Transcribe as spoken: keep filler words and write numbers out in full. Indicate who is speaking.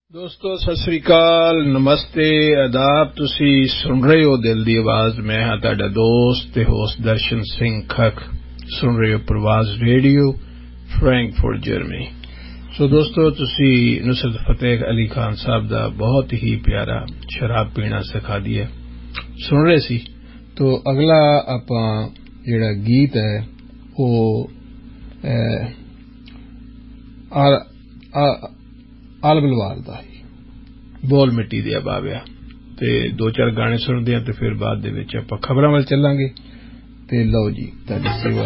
Speaker 1: ਦੋਸਤੋ ਸਤਿ ਸ੍ਰੀ ਅਕਾਲ, ਨਮਸਤੇ, ਆਦਾਬ। ਤੁਸੀਂ ਸੁਣ ਰਹੇ ਹੋ ਦਿਲ ਦੀ ਆਵਾਜ਼। ਮੈਂ ਹਾਂ ਤੁਹਾਡਾ ਦੋਸਤ ਤੇ ਹੋਸਟ ਦਰਸ਼ਨ ਸਿੰਘ ਖੱਖ। ਸੁਣ ਰਹੇ ਹੋ ਪ੍ਰਵਾਜ਼ ਰੇਡੀਓ, ਫਰੈਂਕਫਰਟ, ਜਰਮਨੀ। ਸੋ ਦੋਸਤੋ, ਤੁਸੀਂ ਨੁਸਰਤ ਫਤਿਹ ਅਲੀ ਖਾਨ ਸਾਹਿਬ ਦਾ ਬਹੁਤ ਹੀ ਪਿਆਰਾ ਸ਼ਰਾਬ ਪੀਣਾ ਸਿਖਾ ਦਿਆ ਸੁਣ ਰਹੇ ਸੀ। ਤੋ ਅਗਲਾ ਆਪਾਂ ਜਿਹੜਾ ਗੀਤ ਹੈ ਉਹ ਆਲ ਬਲਵਾਲ ਦਾ ਬੋਲ ਮਿੱਟੀ ਦੇ ਬਾਬਿਆ। ਤੇ ਦੋ ਚਾਰ ਗਾਣੇ ਸੁਣਦੇ ਆ ਤੇ ਫਿਰ ਬਾਅਦ ਦੇ ਵਿੱਚ ਆਪਾਂ ਖਬਰਾਂ ਵੱਲ ਚੱਲਾਂਗੇ। ਤੇ ਲਓ ਜੀ, ਤੁਹਾਡੀ ਸੇਵਾ